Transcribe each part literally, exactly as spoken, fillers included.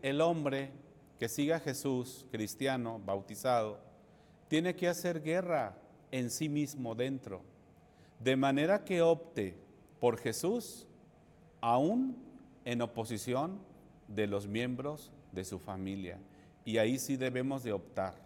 el hombre que siga a Jesús, cristiano, bautizado, tiene que hacer guerra en sí mismo dentro, de manera que opte por Jesús, aún en oposición de los miembros de su familia. Y ahí sí debemos de optar.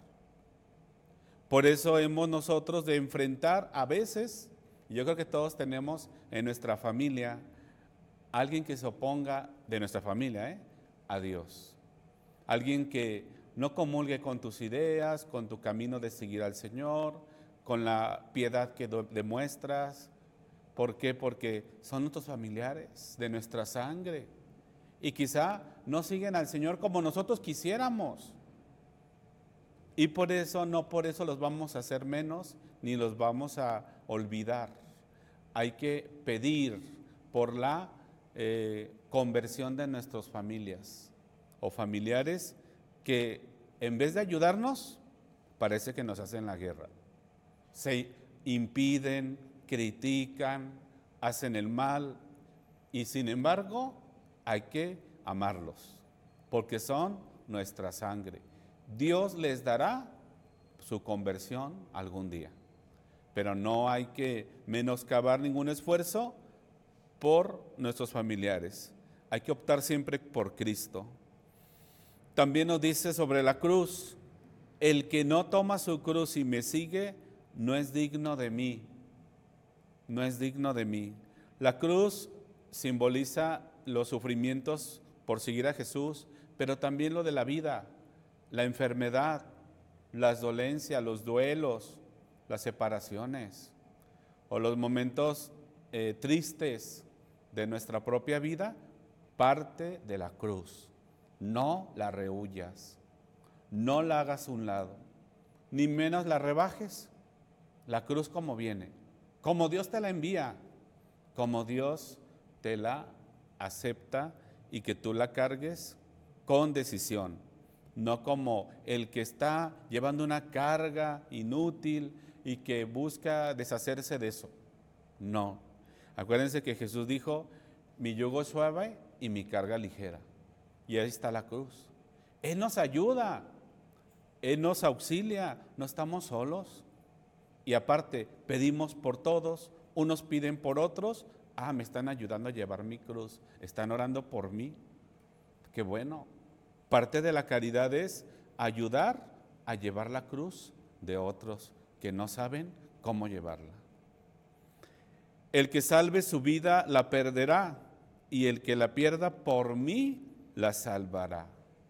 Por eso hemos nosotros de enfrentar a veces, y yo creo que todos tenemos en nuestra familia, alguien que se oponga de nuestra familia, ¿eh? a Dios. Alguien que no comulgue con tus ideas, con tu camino de seguir al Señor, con la piedad que demuestras. ¿Por qué? Porque son nuestros familiares, de nuestra sangre. Y quizá no siguen al Señor como nosotros quisiéramos. Y por eso, no por eso los vamos a hacer menos, ni los vamos a olvidar. Hay que pedir por la eh, conversión de nuestras familias o familiares que en vez de ayudarnos, parece que nos hacen la guerra. Se impiden, critican, hacen el mal y sin embargo hay que amarlos porque son nuestra sangre. Dios les dará su conversión algún día, pero no hay que menoscabar ningún esfuerzo por nuestros familiares. Hay que optar siempre por Cristo. También nos dice sobre la cruz, el que no toma su cruz y me sigue, no es digno de mí, no es digno de mí. La cruz simboliza los sufrimientos por seguir a Jesús, pero también lo de la vida, la enfermedad, las dolencias, los duelos, las separaciones o los momentos eh, tristes de nuestra propia vida, parte de la cruz. No la rehuyas, no la hagas a un lado, ni menos la rebajes. La cruz como viene, como Dios te la envía, como Dios te la acepta y que tú la cargues con decisión, no como el que está llevando una carga inútil y que busca deshacerse de eso. No, acuérdense que Jesús dijo, mi yugo es suave y mi carga ligera. Y ahí está la cruz. Él nos ayuda, Él nos auxilia, no estamos solos. Y aparte, pedimos por todos, unos piden por otros, ah, me están ayudando a llevar mi cruz, están orando por mí. Qué bueno. Parte de la caridad es ayudar a llevar la cruz de otros que no saben cómo llevarla. El que salve su vida la perderá, y el que la pierda por mí la salvará.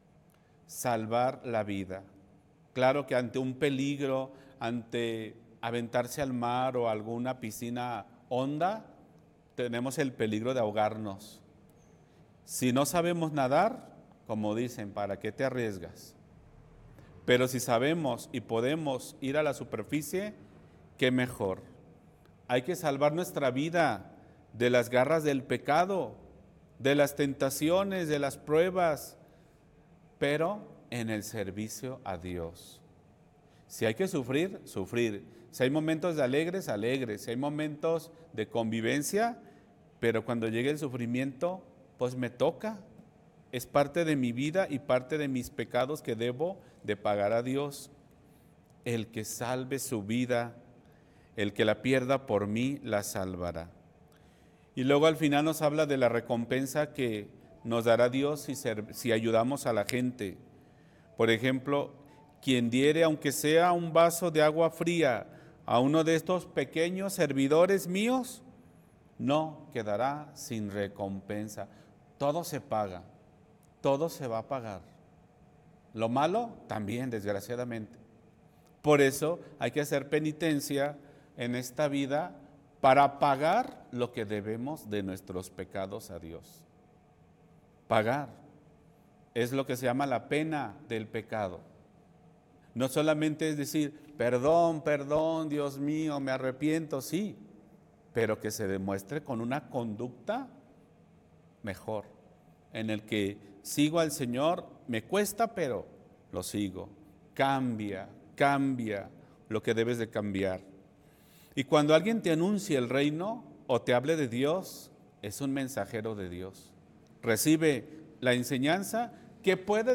Salvar la vida. Claro que ante un peligro, ante aventarse al mar o alguna piscina honda, tenemos el peligro de ahogarnos. Si no sabemos nadar, como dicen, ¿para qué te arriesgas? Pero si sabemos y podemos ir a la superficie, qué mejor. Hay que salvar nuestra vida de las garras del pecado, de las tentaciones, de las pruebas, pero en el servicio a Dios. Si hay que sufrir, sufrir. Si hay momentos de alegres, alegres. Si hay momentos de convivencia, pero cuando llegue el sufrimiento, pues me toca. Es parte de mi vida y parte de mis pecados que debo de pagar a Dios. El que salve su vida, el que la pierda por mí, la salvará. Y luego al final nos habla de la recompensa que nos dará Dios si, si ayudamos a la gente. Por ejemplo, quien diere, aunque sea un vaso de agua fría, a uno de estos pequeños servidores míos, no quedará sin recompensa. Todo se paga, todo se va a pagar. Lo malo también, desgraciadamente. Por eso hay que hacer penitencia en esta vida para pagar lo que debemos de nuestros pecados a Dios. Pagar es lo que se llama la pena del pecado. No solamente es decir, perdón, perdón, Dios mío, me arrepiento, sí, pero que se demuestre con una conducta mejor, en el que sigo al Señor, me cuesta, pero lo sigo. Cambia, cambia lo que debes de cambiar. Y cuando alguien te anuncie el reino o te hable de Dios, es un mensajero de Dios. Recibe la enseñanza que puede